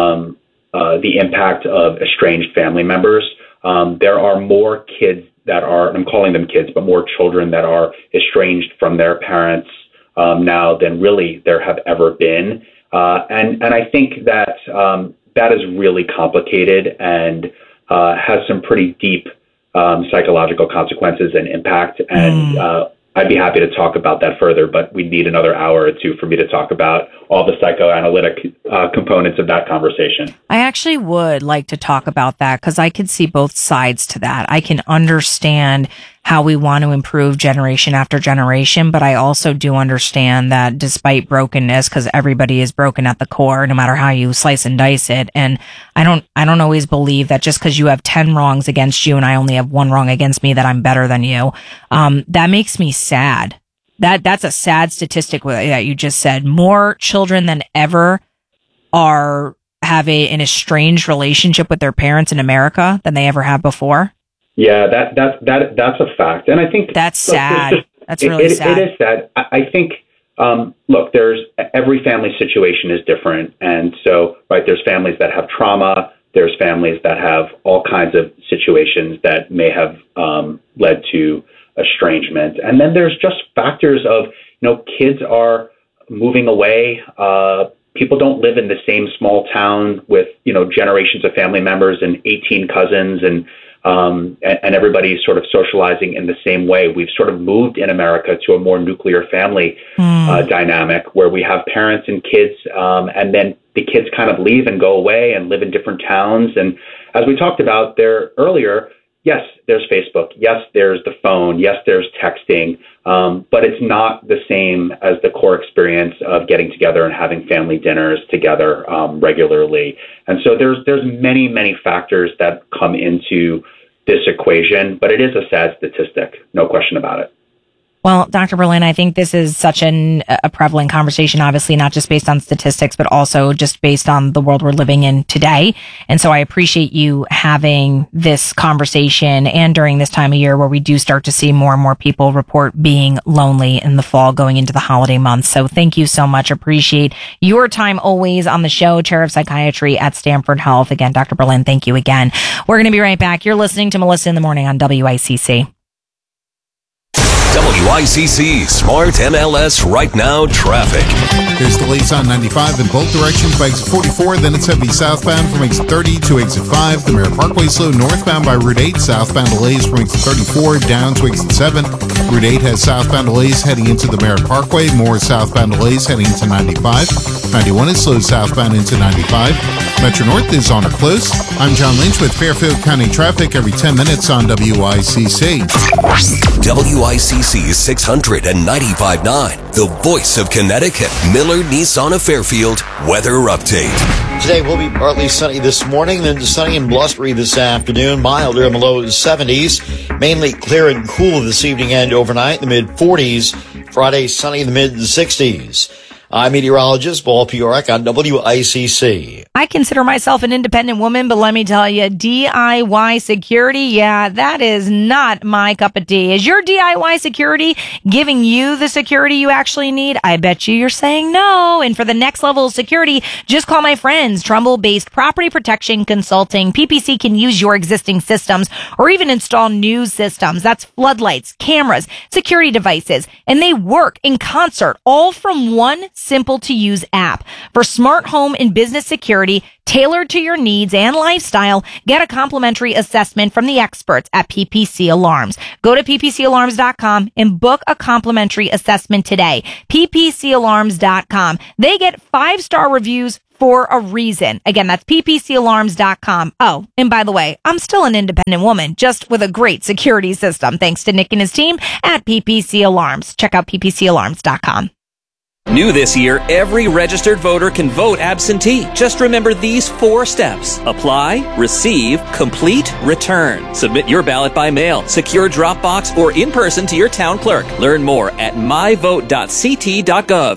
the impact of estranged family members. There are more kids that are, I'm calling them kids, but more children that are estranged from their parents now than really there have ever been. And I think that that is really complicated and has some pretty deep psychological consequences and impact. And I'd be happy to talk about that further, but we'd need another hour or two for me to talk about all the psychoanalytic components of that conversation. I actually would like to talk about that because I can see both sides to that. I can understand how we want to improve generation after generation, but I also do understand that despite brokenness, because everybody is broken at the core, no matter how you slice and dice it. And I don't always believe that just because you have 10 wrongs against you and I only have one wrong against me that I'm better than you. That makes me sad. That's a sad statistic that you just said. More children than ever have an estranged relationship with their parents in America than they ever have before. Yeah, that's a fact, and I think that's sad. That's really sad. It is sad. I think, look, every family situation is different, and so there's families that have trauma, there's families that have all kinds of situations that may have led to estrangement, and then there's just factors of kids are moving away. People don't live in the same small town with generations of family members and 18 cousins and everybody's sort of socializing in the same way. We've sort of moved in America to a more nuclear family dynamic where we have parents and kids, and then the kids kind of leave and go away and live in different towns. And as we talked about there earlier, yes, there's Facebook. Yes, there's the phone. Yes, there's texting. But it's not the same as the core experience of getting together and having family dinners together regularly. And so there's many, many factors that come into this equation, but it is a sad statistic, no question about it. Well, Dr. Berlin, I think this is such a prevalent conversation, obviously, not just based on statistics, but also just based on the world we're living in today. And so I appreciate you having this conversation and during this time of year where we do start to see more and more people report being lonely in the fall going into the holiday months. So thank you so much. Appreciate your time always on the show. Chair of Psychiatry at Stanford Health. Again, Dr. Berlin, thank you again. We're going to be right back. You're listening to Melissa in the Morning on WICC. WICC Smart MLS Right Now Traffic. There's delays on 95 in both directions by exit 44, then it's heavy southbound from exit 30 to exit 5. The Merritt Parkway slow northbound by Route 8, southbound delays from exit 34 down to exit 7. Route 8 has southbound delays heading into the Merritt Parkway, more southbound delays heading into 95. 91 is slow southbound into 95. Metro North is on or close. I'm John Lynch with Fairfield County traffic every 10 minutes on WICC. WICC 695.9, the voice of Connecticut. Miller Nissan of Fairfield weather update. Today will be partly sunny this morning, then sunny and blustery this afternoon. Milder in the low 70s. Mainly clear and cool this evening and overnight in the mid 40s. Friday sunny in the mid 60s. I'm meteorologist Paul Piorek on WICC. I consider myself an independent woman, but let me tell you, DIY security, yeah, that is not my cup of tea. Is your DIY security giving you the security you actually need? I bet you're saying no. And for the next level of security, just call my friends, Trumbull-based Property Protection Consulting. PPC can use your existing systems or even install new systems. That's floodlights, cameras, security devices, and they work in concert, all from one simple-to-use app. For smart home and business security, tailored to your needs and lifestyle, get a complimentary assessment from the experts at PPC Alarms. Go to ppcalarms.com and book a complimentary assessment today. ppcalarms.com. They get 5-star reviews for a reason. Again, that's ppcalarms.com. Oh, and by the way, I'm still an independent woman, just with a great security system, thanks to Nick and his team at PPC Alarms. Check out ppcalarms.com. New this year, every registered voter can vote absentee. Just remember these 4 steps. Apply, receive, complete, return. Submit your ballot by mail, secure Dropbox, or in person to your town clerk. Learn more at myvote.ct.gov.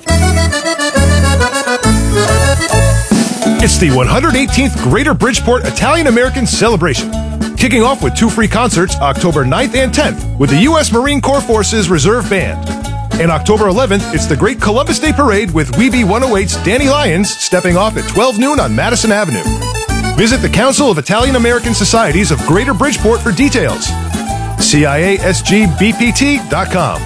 It's the 118th Greater Bridgeport Italian American Celebration. Kicking off with 2 free concerts October 9th and 10th with the U.S. Marine Corps Forces Reserve Band. And October 11th, it's the Great Columbus Day Parade with Weeby 108's Danny Lyons stepping off at 12 noon on Madison Avenue. Visit the Council of Italian American Societies of Greater Bridgeport for details. CIASGBPT.com.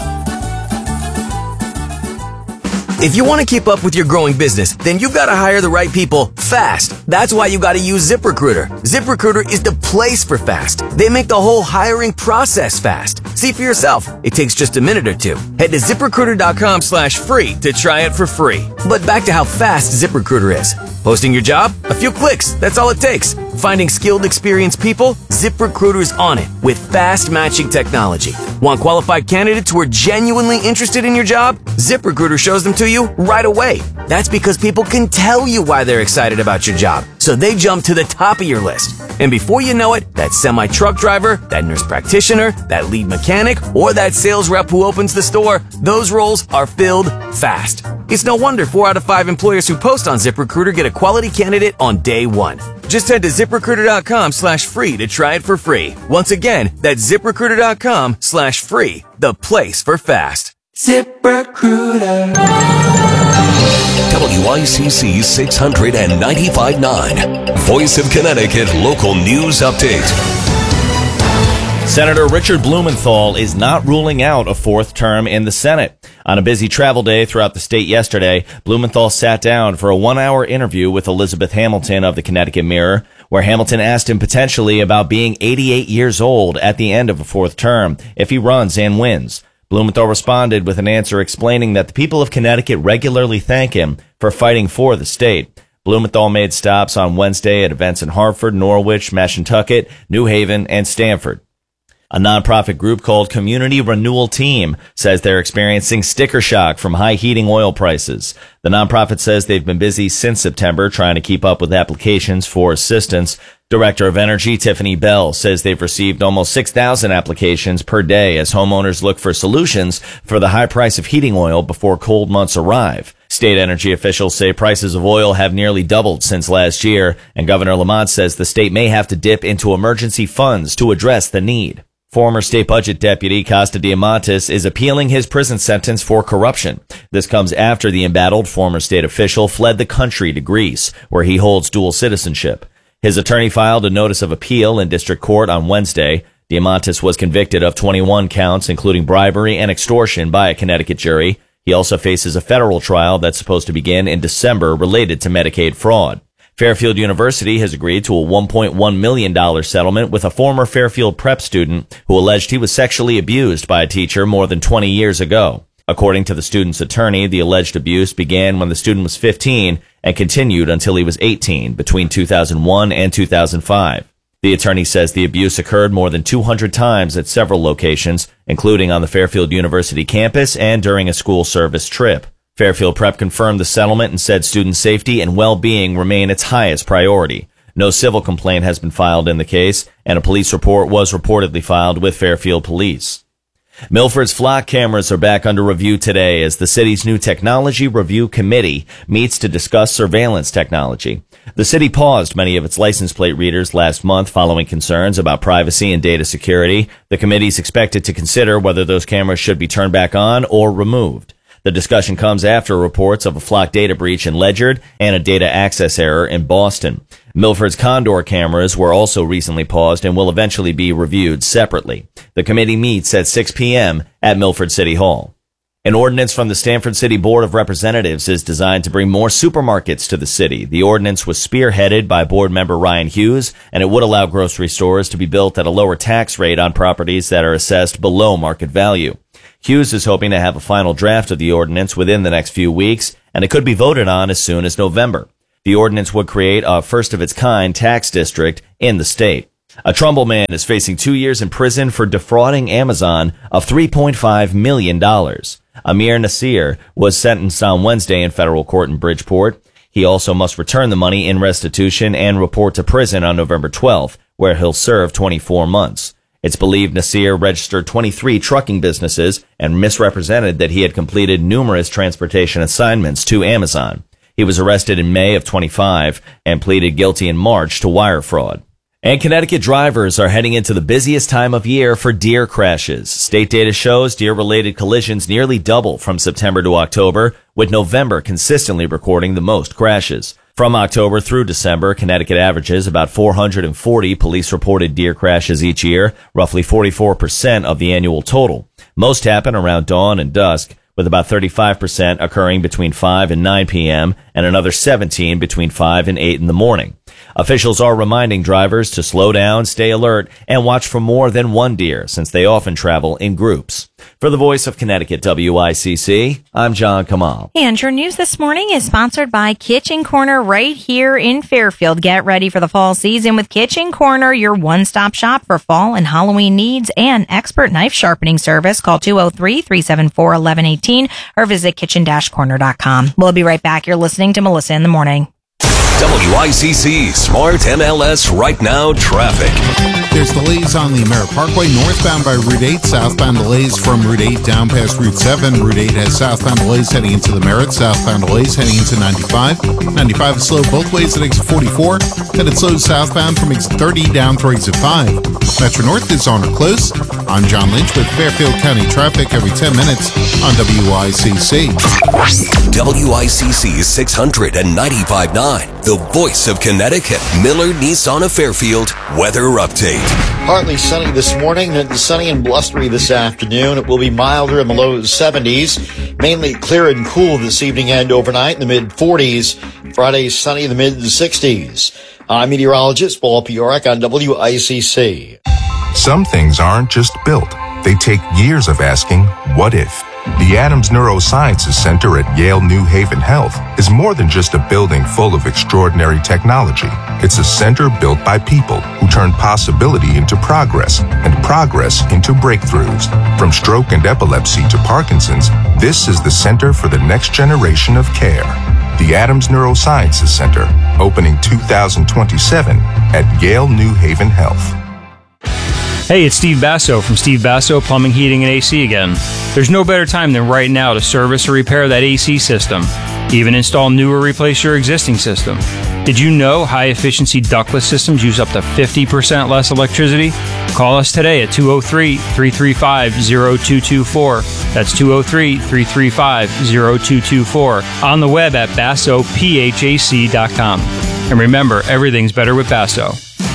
If you want to keep up with your growing business, then you've got to hire the right people fast. That's why you got to use ZipRecruiter. ZipRecruiter is the place for fast. They make the whole hiring process fast. See for yourself. It takes just a minute or 2. Head to ZipRecruiter.com/free to try it for free. But back to how fast ZipRecruiter is. Posting your job? A few clicks. That's all it takes. Finding skilled, experienced people? ZipRecruiter's on it with fast matching technology. Want qualified candidates who are genuinely interested in your job? ZipRecruiter shows them to you right away. That's because people can tell you why they're excited about your job, so they jump to the top of your list. And before you know it, that semi-truck driver, that nurse practitioner, that lead mechanic, or that sales rep who opens the store, those roles are filled fast. It's no wonder 4 out of 5 employers who post on ZipRecruiter get a quality candidate on day 1. Just head to ZipRecruiter.com/free to try it for free. Once again, that's ZipRecruiter.com/free, the place for fast. ZipRecruiter. WICC 695.9. Voice of Connecticut local news update. Senator Richard Blumenthal is not ruling out a 4th term in the Senate. On a busy travel day throughout the state yesterday, Blumenthal sat down for a 1-hour interview with Elizabeth Hamilton of the Connecticut Mirror, where Hamilton asked him potentially about being 88 years old at the end of a 4th term if he runs and wins. Blumenthal responded with an answer explaining that the people of Connecticut regularly thank him for fighting for the state. Blumenthal made stops on Wednesday at events in Hartford, Norwich, Mashantucket, New Haven, and Stamford. A nonprofit group called Community Renewal Team says they're experiencing sticker shock from high heating oil prices. The nonprofit says they've been busy since September trying to keep up with applications for assistance. Director of Energy Tiffany Bell says they've received almost 6,000 applications per day as homeowners look for solutions for the high price of heating oil before cold months arrive. State energy officials say prices of oil have nearly doubled since last year, and Governor Lamont says the state may have to dip into emergency funds to address the need. Former State Budget Deputy Costa Diamantis is appealing his prison sentence for corruption. This comes after the embattled former state official fled the country to Greece, where he holds dual citizenship. His attorney filed a notice of appeal in district court on Wednesday. Diamantis was convicted of 21 counts, including bribery and extortion by a Connecticut jury. He also faces a federal trial that's supposed to begin in December related to Medicaid fraud. Fairfield University has agreed to a $1.1 million settlement with a former Fairfield prep student who alleged he was sexually abused by a teacher more than 20 years ago. According to the student's attorney, the alleged abuse began when the student was 15 and continued until he was 18 between 2001 and 2005. The attorney says the abuse occurred more than 200 times at several locations, including on the Fairfield University campus and during a school service trip. Fairfield Prep confirmed the settlement and said student safety and well-being remain its highest priority. No civil complaint has been filed in the case, and a police report was reportedly filed with Fairfield Police. Milford's flock cameras are back under review today as the city's new Technology Review Committee meets to discuss surveillance technology. The city paused many of its license plate readers last month following concerns about privacy and data security. The committee is expected to consider whether those cameras should be turned back on or removed. The discussion comes after reports of a flock data breach in Ledyard and a data access error in Boston. Milford's Condor cameras were also recently paused and will eventually be reviewed separately. The committee meets at 6 p.m. at Milford City Hall. An ordinance from the Stamford City Board of Representatives is designed to bring more supermarkets to the city. The ordinance was spearheaded by board member Ryan Hughes, and it would allow grocery stores to be built at a lower tax rate on properties that are assessed below market value. Hughes is hoping to have a final draft of the ordinance within the next few weeks, and it could be voted on as soon as November. The ordinance would create a first-of-its-kind tax district in the state. A Trumbull man is facing 2 years in prison for defrauding Amazon of $3.5 million. Amir Nasir was sentenced on Wednesday in federal court in Bridgeport. He also must return the money in restitution and report to prison on November 12th, where he'll serve 24 months. It's believed Nasir registered 23 trucking businesses and misrepresented that he had completed numerous transportation assignments to Amazon. He was arrested in May of 25 and pleaded guilty in March to wire fraud. And Connecticut drivers are heading into the busiest time of year for deer crashes. State data shows deer-related collisions nearly double from September to October, with November consistently recording the most crashes. From October through December, Connecticut averages about 440 police-reported deer crashes each year, roughly 44% of the annual total. Most happen around dawn and dusk, with about 35% occurring between 5 and 9 p.m. and another 17 between 5 and 8 in the morning. Officials are reminding drivers to slow down, stay alert, and watch for more than one deer, since they often travel in groups. For the Voice of Connecticut WICC, I'm John Kamal. And your news this morning is sponsored by Kitchen Corner right here in Fairfield. Get ready for the fall season with Kitchen Corner, your one-stop shop for fall and Halloween needs and expert knife sharpening service. Call 203-374-1118 or visit kitchen-corner.com. We'll be right back. You're listening to Melissa in the Morning. WICC Smart MLS Right Now traffic. There's delays on the Merritt Parkway, northbound by Route 8, southbound delays from Route 8 down past Route 7. Route 8 has southbound delays heading into the Merritt, southbound delays heading into 95. 95 is slow both ways at exit 44, then it's slow southbound from exit 30 down through exit 5. Metro North is on or close. I'm John Lynch with Fairfield County traffic every 10 minutes on WICC. WICC 695.9, the Voice of Connecticut, Miller Nissan of Fairfield weather update. Partly sunny this morning, then sunny and blustery this afternoon. It will be milder in the low 70s, mainly clear and cool this evening and overnight in the mid-40s. Friday, sunny in the mid-60s. I'm meteorologist Paul Piorek on WICC. Some things aren't just built. They take years of asking, what if? The Adams Neurosciences Center at Yale New Haven Health is more than just a building full of extraordinary technology. It's a center built by people who turn possibility into progress and progress into breakthroughs. From stroke and epilepsy to Parkinson's, this is the center for the next generation of care. The Adams Neurosciences Center, opening 2027 at Yale New Haven Health. Hey, it's Steve Basso from Steve Basso Plumbing, Heating, and AC again. There's no better time than right now to service or repair that AC system. Even install new or replace your existing system. Did you know high-efficiency ductless systems use up to 50% less electricity? Call us today at 203-335-0224. That's 203-335-0224. On the web at bassophac.com. And remember, everything's better with Basso.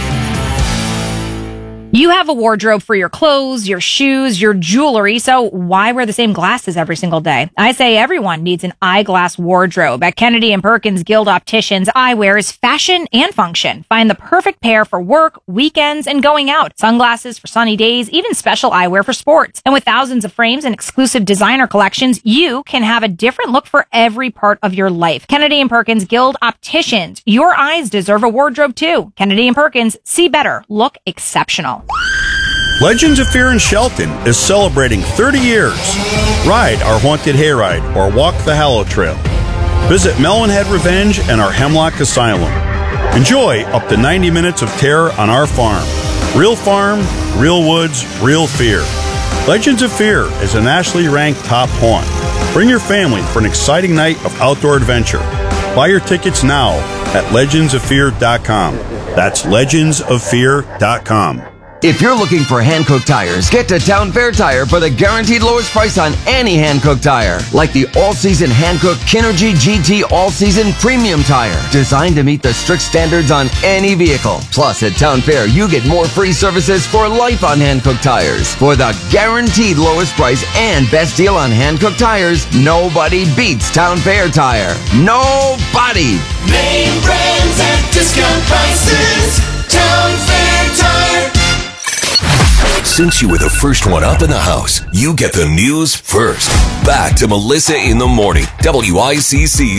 You have a wardrobe for your clothes, your shoes, your jewelry, so why wear the same glasses every single day? I say everyone needs an eyeglass wardrobe. At Kennedy & Perkins Guild Opticians, eyewear is fashion and function. Find the perfect pair for work, weekends, and going out. Sunglasses for sunny days, even special eyewear for sports. And with thousands of frames and exclusive designer collections, you can have a different look for every part of your life. Kennedy & Perkins Guild Opticians. Your eyes deserve a wardrobe too. Kennedy & Perkins, see better, look exceptional. Legends of Fear in Shelton is celebrating 30 years. Ride our Haunted Hayride or walk the Hallow Trail. Visit Melonhead Revenge and our Hemlock Asylum. Enjoy up to 90 minutes of terror on our farm. Real farm, real woods, real fear. Legends of Fear is a nationally ranked top haunt. Bring your family for an exciting night of outdoor adventure. Buy your tickets now at legendsoffear.com. That's legendsoffear.com. If you're looking for Hankook tires, get to Town Fair Tire for the guaranteed lowest price on any Hankook tire. Like the all-season Hankook Kinergy GT All-Season Premium Tire, designed to meet the strict standards on any vehicle. Plus, at Town Fair, you get more free services for life on Hankook tires. For the guaranteed lowest price and best deal on Hankook tires, nobody beats Town Fair Tire. Nobody! Name brands at discount prices. Town Fair Tire. Since you were the first one up in the house, you get the news first. Back to Melissa in the Morning. WICC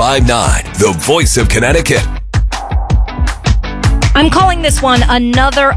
695.9, the voice of Connecticut. I'm calling this one another